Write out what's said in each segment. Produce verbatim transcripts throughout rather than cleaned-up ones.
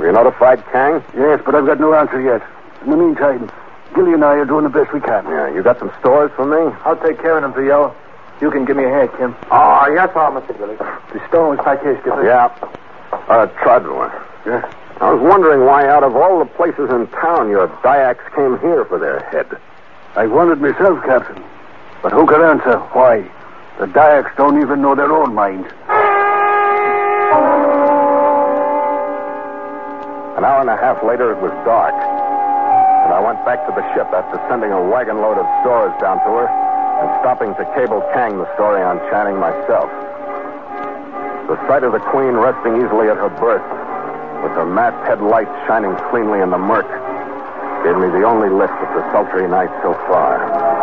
Have you notified Kang? Yes, but I've got no answer yet. In the meantime, Gilly and I are doing the best we can. Yeah, you got some stores for me? I'll take care of them, Theo. You can give me a hand, Kim. Oh, yes, sir, Mister Gilly. The stone was back here, Skipper. Yeah. Uh, Trudler. Yes? I was wondering why, out of all the places in town, your Dyaks came here for their head. I wondered myself, Captain. But who can answer why? The Dyaks don't even know their own mind. An hour and a half later, it was dark. And I went back to the ship after sending a wagon load of stores down to her and stopping to cable Kang the story on Channing myself. The sight of the Queen resting easily at her berth, with her masthead lights shining cleanly in the murk, gave me the only lift of the sultry night so far.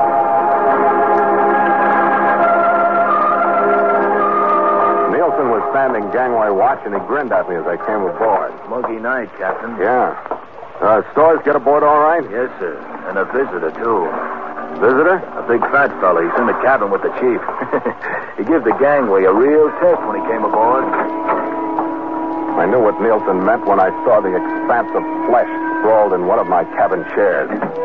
Nielsen was standing gangway watch, and he grinned at me as I came aboard. Muggy night, Captain. Yeah. Uh, stores get aboard all right? Yes, sir. And a visitor, too. Visitor? A big fat fella. He's in the cabin with the chief. He gave the gangway a real test when he came aboard. I knew what Nielsen meant when I saw the expanse of flesh sprawled in one of my cabin chairs.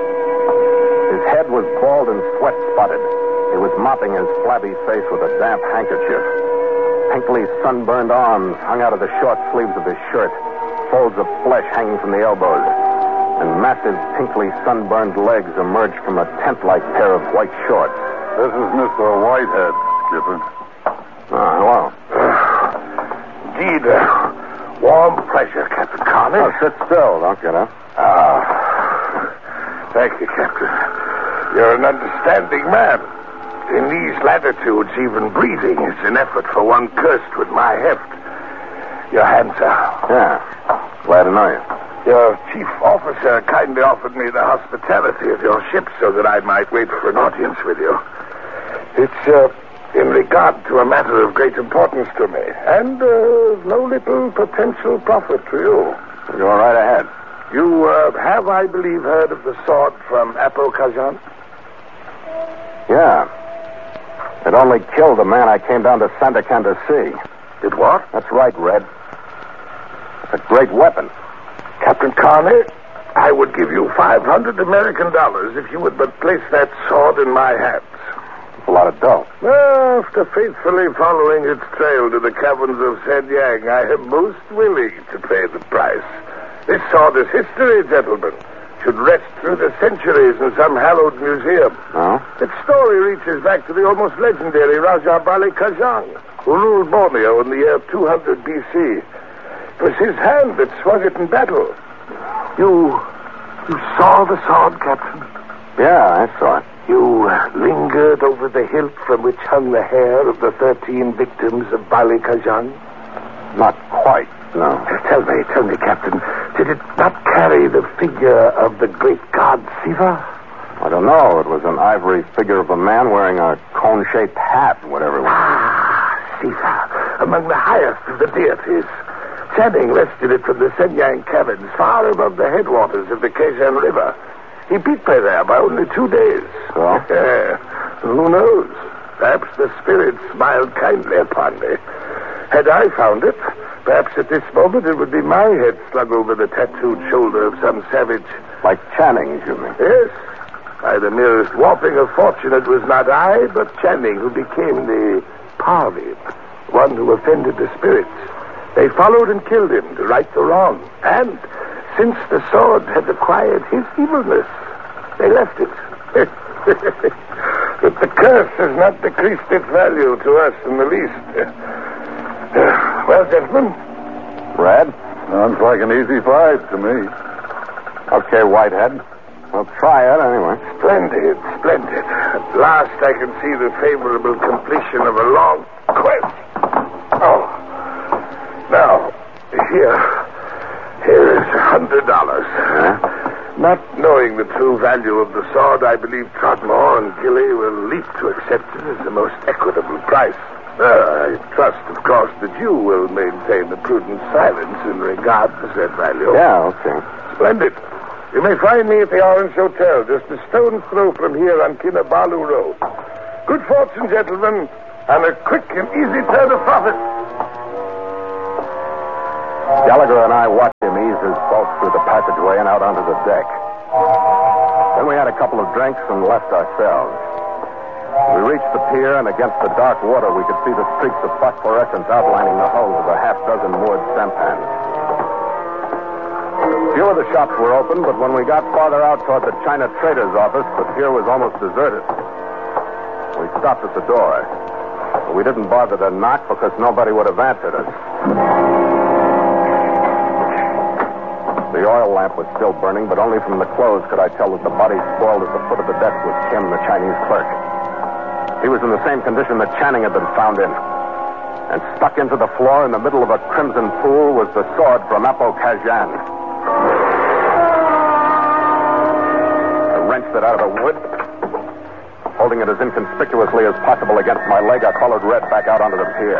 His head was bald and sweat-spotted. He was mopping his flabby face with a damp handkerchief. Pinkly sunburned arms hung out of the short sleeves of his shirt, folds of flesh hanging from the elbows, and massive pinkly sunburned legs emerged from a tent-like pair of white shorts. This is Mister Whitehead, Skipper. Ah, hello. Indeed, uh, warm pleasure, Captain Carney. Oh, sit still. Don't get up. Ah, thank you, Captain. You're an understanding man. In these latitudes, even breathing is an effort for one cursed with my heft. Your hands are. Yeah. Glad to know you. Your chief officer kindly offered me the hospitality of your ship so that I might wait for an audience with you. It's uh, in regard to a matter of great importance to me, and uh, no little potential profit to you. Go right ahead. You uh, have, I believe, heard of the sword from Apo Khajan? Yeah. It only killed the man I came down to Sandakan to see. Did what? That's right, Red. It's a great weapon. Captain Carney, I would give you five hundred American dollars if you would but place that sword in my hands. It's a lot of dough. After faithfully following its trail to the caverns of Senyang, I am most willing to pay the price. This sword is history, gentlemen. Should rest through the centuries in some hallowed museum. Oh? Its story reaches back to the almost legendary Raja Bali Khajan, who ruled Borneo in the year two hundred B C. It was his hand that swung it in battle. You... you saw the sword, Captain? Yeah, I saw it. You uh, lingered over the hilt from which hung the hair of the thirteen victims of Bali Khajan? Not quite, no. Tell me, tell me, Captain, did it not carry the figure of the great god Siva? I don't know. It was an ivory figure of a man wearing a cone-shaped hat, whatever it was. Ah, Siva, among the highest of the deities. Channing wrested it from the Senyang caverns, far above the headwaters of the Kazan River. He beat me there by only two days. So? Who knows? Perhaps the spirit smiled kindly upon me. Had I found it, perhaps at this moment it would be my head slung over the tattooed shoulder of some savage. Like Channing, you mean? Yes. By the merest warping of fortune, it was not I, but Channing who became the Parvin, one who offended the spirits. They followed and killed him to right the wrong. And since the sword had acquired his evilness, they left it. But the curse has not decreased its value to us in the least. Well, gentlemen? Red? Sounds like an easy fight to me. Okay, Whitehead. We'll try it anyway. Splendid, splendid. At last I can see the favorable completion of a long quest. Oh. Now, here. Here is a hundred dollars. Yeah? Not knowing the true value of the sword, I believe Trotmore and Gilly will leap to accept it as the most equitable price. Uh, I trust, of course, that you will maintain a prudent silence in regard to said value. Yeah, okay. Splendid. You may find me at the Orange Hotel, just a stone's throw from here on Kinabalu Road. Good fortune, gentlemen, and a quick and easy turn of profit. Gallagher and I watched him ease his passageway and out onto the deck. Then we had a couple of drinks and left ourselves. We reached the pier, and against the dark water, we could see the streaks of phosphorescence outlining the hulls of a half dozen moored sampans. Few of the shops were open, but when we got farther out toward the China trader's office, the pier was almost deserted. We stopped at the door. But we didn't bother to knock because nobody would have answered us. The oil lamp was still burning, but only from the clothes could I tell that the body sprawled at the foot of the desk was Kim, the Chinese clerk. He was in the same condition that Channing had been found in. And stuck into the floor in the middle of a crimson pool was the sword from Apo Kazan. I wrenched it out of the wood. Holding it as inconspicuously as possible against my leg, I followed Red back out onto the pier.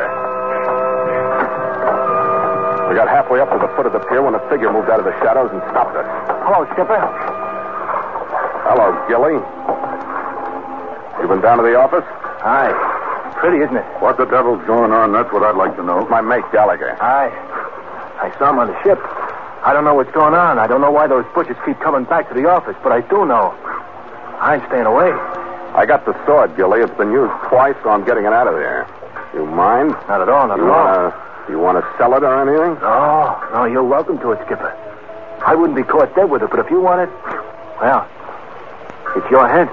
We got halfway up to the foot of the pier when a figure moved out of the shadows and stopped us. Hello, Skipper. Hello, Gilly. You been down to the office? Aye. Pretty, isn't it? What the devil's going on? That's what I'd like to know. My mate, Gallagher. Aye. I saw him on the ship. I don't know what's going on. I don't know why those butchers keep coming back to the office, but I do know. I ain't staying away. I got the sword, Gilly. It's been used twice, so I'm getting it out of there. You mind? Not at all, not you at all. Wanna, you want to sell it or anything? No, no, you're welcome to it, Skipper. I wouldn't be caught dead with it, but if you want it, well, it's your head.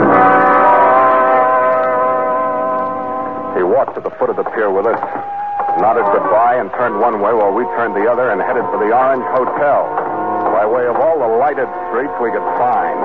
He walked to the foot of the pier with us, nodded goodbye, and turned one way while we turned the other and headed for the Orange Hotel, by way of all the lighted streets we could find.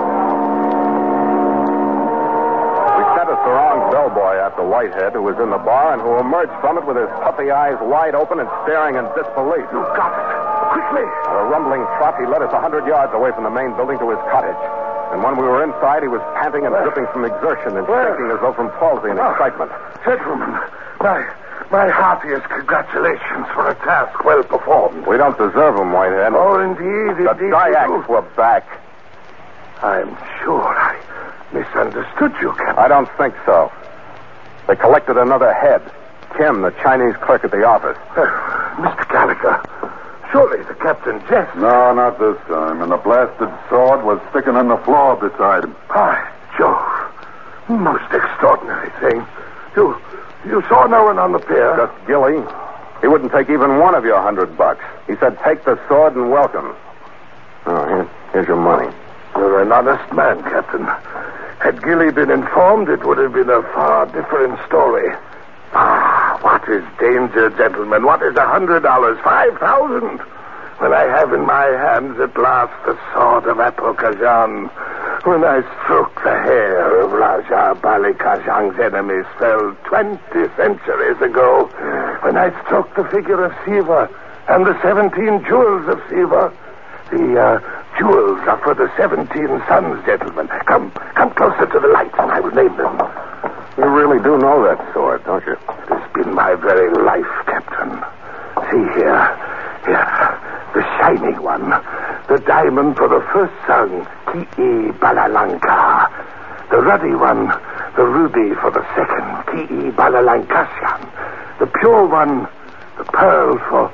We sent a sarong bellboy after Whitehead, who was in the bar and who emerged from it with his puffy eyes wide open and staring in disbelief. You got it. Quickly. At a rumbling trot, he led us a hundred yards away from the main building to his cottage. And when we were inside, he was panting and dripping from exertion and Where? shaking as though from palsy and Oh. excitement. Gentlemen, my, my heartiest congratulations for a task well performed. We don't deserve him, Whitehead. Oh, indeed, the indeed. Dyaks were back. I'm sure I misunderstood you, Captain. I don't think so. They collected another head. Kim, the Chinese clerk at the office. Uh, Mister Gallagher, surely the captain jests. No, not this time. And the blasted sword was sticking on the floor beside him. By Jove. Most extraordinary thing. You you saw no one on the pier? Just Gilly. He wouldn't take even one of your hundred bucks. He said, take the sword and welcome. Oh, here, here's your money. You're an honest man, Captain. Had Gilly been informed, it would have been a far different story. Ah, what is danger, gentlemen? What is a hundred dollars? Five thousand? When I have in my hands at last the sword of Apo Kazan, when I stroke the hair of Raja Bali Kazan's enemies fell twenty centuries ago, when I stroke the figure of Siva and the seventeen jewels of Siva, the uh, jewels are for the seventeen sons, gentlemen. Come, come closer to the light, and I will name them. You really do know that sword, don't you? It has been my very life, Captain. See here, here, the shining one, the diamond for the first son, Ki Balalanka. The ruddy one, the ruby for the second, Ki Balalankasyan. The pure one, the pearl for...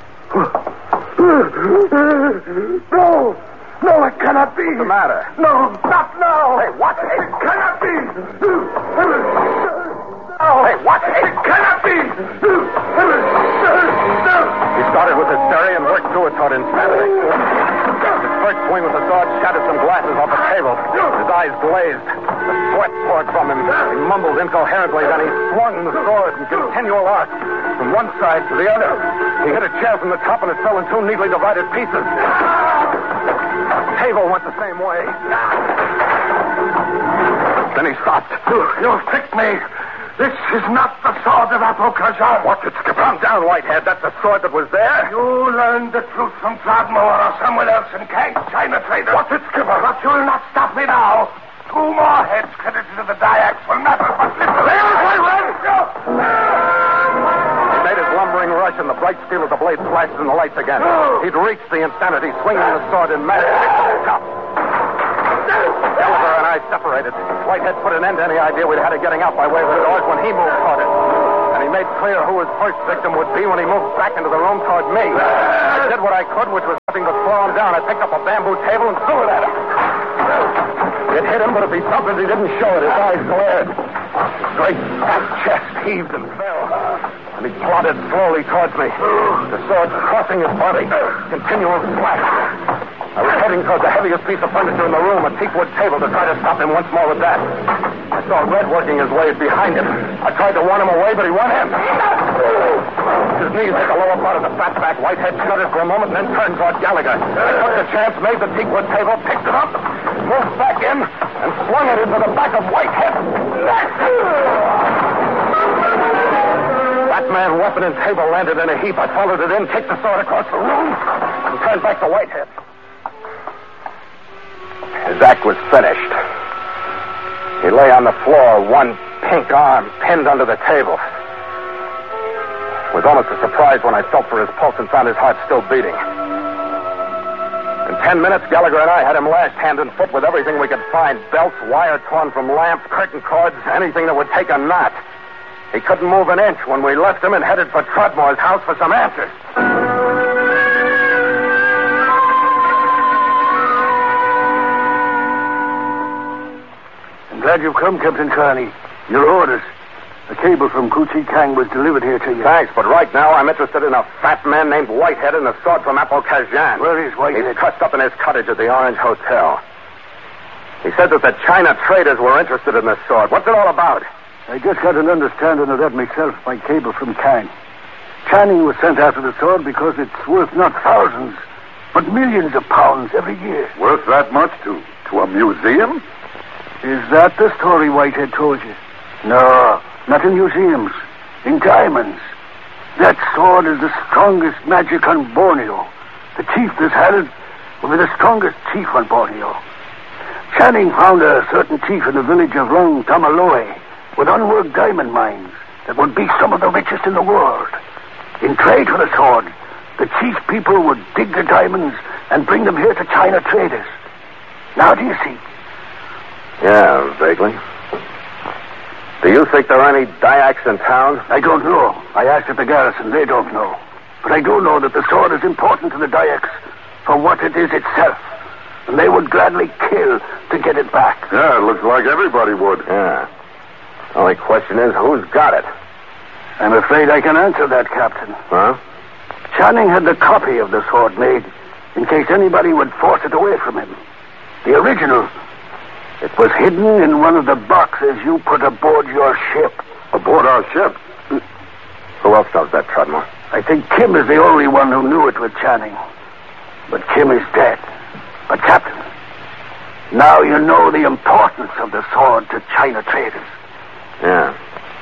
No! No, it cannot be! What's the matter? No, not now! Hey, what? It cannot be! No! Hey, what? It cannot be! No! He started with hysteria and worked through it toward insanity. His first swing with the sword shattered some glasses off the table. His eyes glazed. The sweat poured from him. He mumbled incoherently, then he swung the sword in continual arc from one side to the other. He hit a chair from the top and it fell in two neatly divided pieces. The table went the same way. Then he stopped. You, you tricked me. This is not the sword of Apo Kazan. What's it? Calm down, Whitehead. That's the sword that was there. You learned the truth from Throgmorton or someone else in Kang's China trader. What's it, Skipper? But you'll not stop me now. Two more heads credited to the Dyaks will never but listen. He made his lumbering rush, and the bright steel of the blade flashed in the lights again. He'd reached the insanity, swinging the sword in mad top. Gallagher and I separated. Whitehead put an end to any idea we'd had of getting out by way of the doors when he moved toward it. And he made clear who his first victim would be when he moved back into the room toward me. I did what I could, which was nothing but slow him down. down. I picked up a bamboo table and threw it at him. It hit him, but if he suffered, he didn't show it. His eyes glared. His great fat chest heaved and fell. And he plodded slowly towards me, the sword crossing his body, continual slash. I was heading towards the heaviest piece of furniture in the room, a teakwood table, to try to stop him once more with that. I saw Red working his way behind him. I tried to warn him away, but he won in. His knees hit the lower part of the fat back. Whitehead shuddered for a moment and then turned toward Gallagher. I took the chance, made the teakwood table, picked it up, moved back in, and swung it into the back of Whitehead. That man, weapon, and table landed in a heap. I followed it in, kicked the sword across the room, and turned back to Whitehead. His act was finished. He lay on the floor, one pink arm pinned under the table. It was almost a surprise when I felt for his pulse and found his heart still beating. In ten minutes, Gallagher and I had him lashed hand and foot with everything we could find. Belts, wire torn from lamps, curtain cords, anything that would take a knot. He couldn't move an inch when we left him and headed for Trudmore's house for some answers. I'm glad you've come, Captain Carney. Your orders. A cable from Kuchi Kang was delivered here to you. Thanks, but right now I'm interested in a fat man named Whitehead and a sword from Apokazhan. Where is Whitehead? He's trussed up in his cottage at the Orange Hotel. He said that the China traders were interested in this sword. What's it all about? I just got an understanding of that myself by cable from Kang. Channing was sent after the sword because it's worth not thousands, but millions of pounds every year. Worth that much to, to a museum? Is that the story Whitehead told you? No, not in museums. In diamonds. That sword is the strongest magic on Borneo. The chief that had it will be the strongest chief on Borneo. Channing found a certain chief in the village of Long Tamaloe with unworked diamond mines that would be some of the richest in the world. In trade for the sword, the chief people would dig the diamonds and bring them here to China traders. Now do you see? Yeah, vaguely. Do you think there are any Dayaks in town? I don't know. I asked at the garrison. They don't know. But I do know that the sword is important to the Dayaks for what it is itself. And they would gladly kill to get it back. Yeah, it looks like everybody would. Yeah. The only question is, who's got it? I'm afraid I can answer that, Captain. Huh? Channing had the copy of the sword made in case anybody would force it away from him. The original, it was hidden in one of the boxes you put aboard your ship. Aboard our ship? Who else knows that, Trudmore? I think Kim is the only one who knew it with Channing. But Kim is dead. But, Captain, now you know the importance of the sword to China traders. Yeah.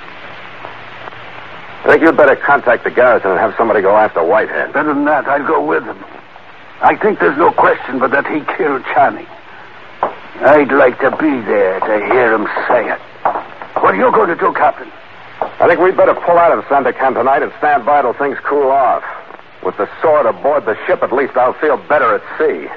I think you'd better contact the garrison and have somebody go after Whitehead. Better than that, I'll go with him. I think there's no question but that he killed Channing. I'd like to be there to hear him say it. What are you going to do, Captain? I think we'd better pull out of Sandakan tonight and stand by till things cool off. With the sword aboard the ship, at least I'll feel better at sea.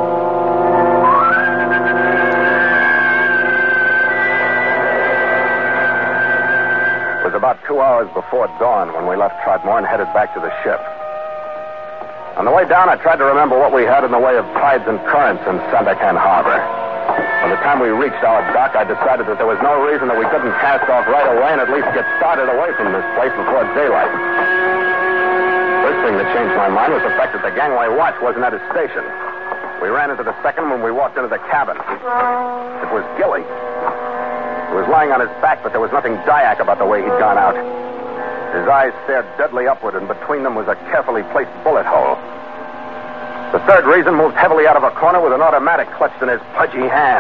It was about two hours before dawn when we left Trotmore and headed back to the ship. On the way down, I tried to remember what we had in the way of tides and currents in Sandakan Harbor. By the time we reached our dock, I decided that there was no reason that we couldn't cast off right away and at least get started away from this place before daylight. First thing that changed my mind was the fact that the gangway watch wasn't at his station. We ran into the second when we walked into the cabin. It was Gilly. He was lying on his back, but there was nothing Dyak about the way he'd gone out. His eyes stared deadly upward, and between them was a carefully placed bullet hole. The third reason moved heavily out of a corner with an automatic clutched in his pudgy hand.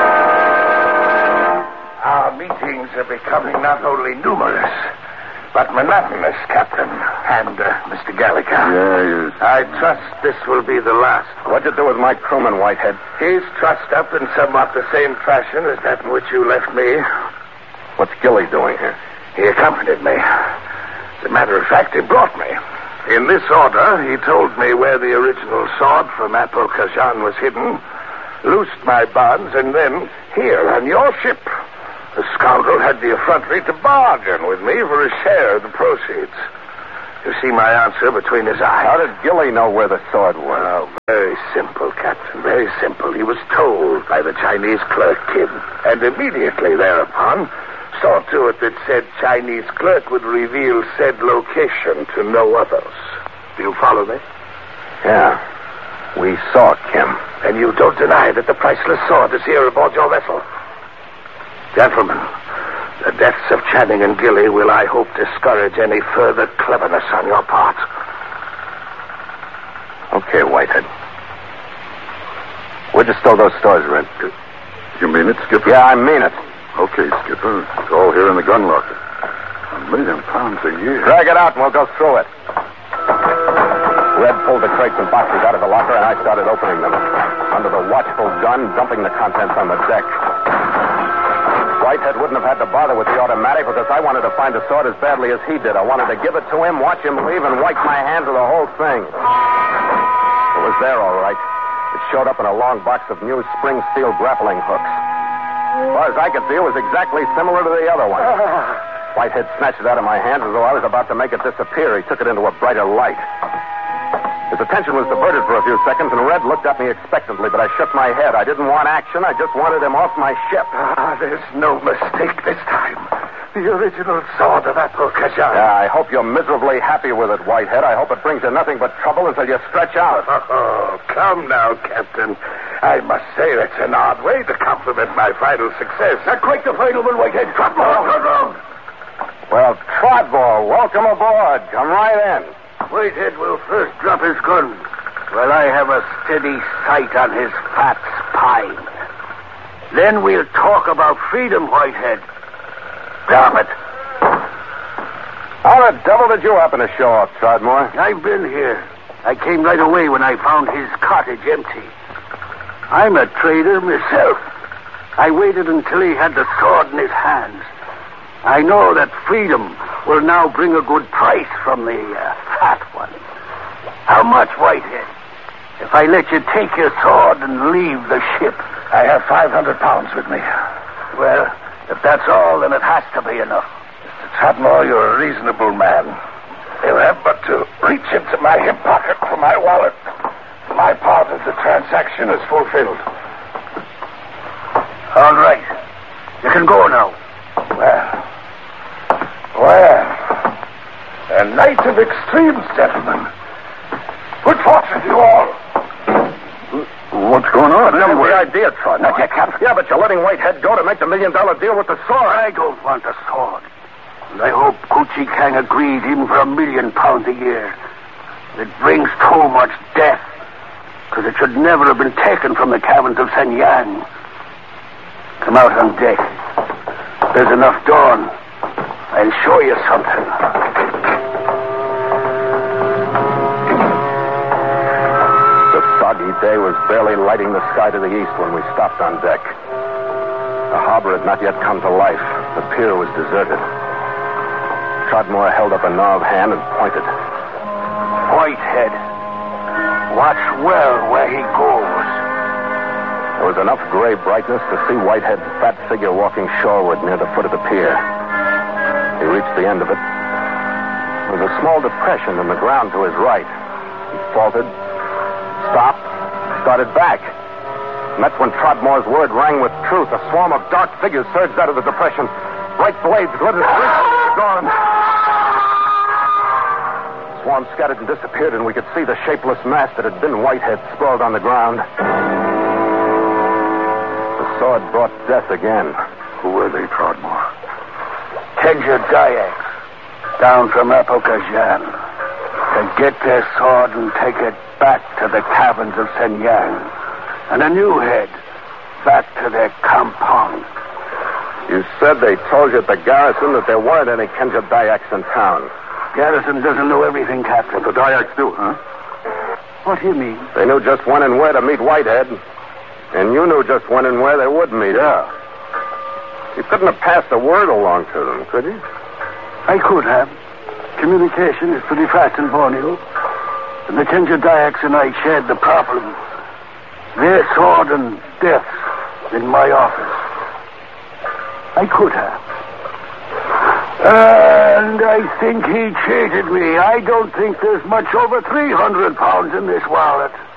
Our meetings are becoming not only numerous, but monotonous, Captain, and uh, Mister Gallagher. Yeah, yes. I trust this will be the last. What'd you do with my crewman, Whitehead? He's trussed up in somewhat the same fashion as that in which you left me. What's Gilly doing here? He accompanied me. As a matter of fact, he brought me. In this order, he told me where the original sword from Apokazhan was hidden, loosed my bonds, and then, here, on your ship, the scoundrel had the effrontery to bargain with me for a share of the proceeds. You see my answer between his eyes. How did Gilly know where the sword was? Oh, very simple, Captain. Very simple. He was told by the Chinese clerk, Kim. And immediately thereupon saw to it that said Chinese clerk would reveal said location to no others. Do you follow me? Yeah. We saw Kim. And you don't deny that the priceless sword is here aboard your vessel? Gentlemen, the deaths of Channing and Gilly will, I hope, discourage any further cleverness on your part. Okay, Whitehead. Where'd you stow those stores, Red? You mean it, Skipper? Yeah, I mean it. Okay, Skipper. It's all here in the gun locker. A million pounds a year. Drag it out and we'll go through it. Red pulled the crates and boxes out of the locker, and I started opening them. Under the watchful gun, dumping the contents on the deck. Whitehead wouldn't have had to bother with the automatic because I wanted to find the sword as badly as he did. I wanted to give it to him, watch him leave, and wipe my hands of the whole thing. It was there, all right. It showed up in a long box of new spring steel grappling hooks. As far as I could see, it was exactly similar to the other one. Whitehead snatched it out of my hands as though I was about to make it disappear. He took it into a brighter light. His attention was diverted for a few seconds, and Red looked at me expectantly, but I shook my head. I didn't want action. I just wanted him off my ship. Ah, there's no mistake this time. The original sword of Apple Kajan. Yeah, I hope you're miserably happy with it, Whitehead. I hope it brings you nothing but trouble until you stretch out. Oh, come now, Captain. I must say that's an odd way to compliment my final success. Not quite the final one, Whitehead. Trotmore, turn round. Well, Trotmore, welcome aboard. Come right in. Whitehead will first drop his gun while I have a steady sight on his fat spine. Then we'll talk about freedom, Whitehead. Drop it. How the devil did you happen to show up, Trotmore? I've been here. I came right away when I found his cottage empty. I'm a trader myself. I waited until he had the sword in his hands. I know that freedom will now bring a good price from the uh, fat one. How much, Whitehead? If I let you take your sword and leave the ship? I have five hundred pounds with me. Well, if that's all, then it has to be enough. Mister Trotmore, you're a reasonable man. You'll have but to reach into my hip pocket for my wallet. My part of the transaction is fulfilled. All right. You can go now. Well... Well, a night of extremes, gentlemen. Good fortune to you all. What's going on? Tell me the idea, Trot. Not yet, Captain. Yeah, but you're letting Whitehead go to make the million-dollar deal with the sword. I don't want the sword. And I hope Kuchi Kang agrees even for a million pounds a year. It brings too much death. Because it should never have been taken from the cabins of Sen Yang. Come out on deck. There's enough dawn. I'll show you something. The soggy day was barely lighting the sky to the east when we stopped on deck. The harbor had not yet come to life. The pier was deserted. Trotmore held up a gnarled hand and pointed. Whitehead. Watch well where he goes. There was enough gray brightness to see Whitehead's fat figure walking shoreward near the foot of the pier. He reached the end of it. There was a small depression in the ground to his right. He faltered, stopped, started back. And that's when Trotmore's word rang with truth. A swarm of dark figures surged out of the depression. Bright blades glittered. Gone. The swarm scattered and disappeared, and we could see the shapeless mass that had been Whitehead sprawled on the ground. The sword brought death again. Who were they, Trotmore? Kenja Dayaks, down from Apokajan, to get their sword and take it back to the cabins of Sen Yang, and a new head back to their compound. You said they told you at the garrison that there weren't any Kenja Dayaks in town. Garrison doesn't know everything, Captain. The Dayaks do, huh? What do you mean? They knew just when and where to meet Whitehead, and you knew just when and where they would meet. Yeah. You couldn't have passed a word along to them, could you? I could have. Communication is pretty fast in Borneo. And the Kenja Dayaks and I shared the problem. Their sword and death in my office. I could have. And I think he cheated me. I don't think there's much over three hundred pounds in this wallet.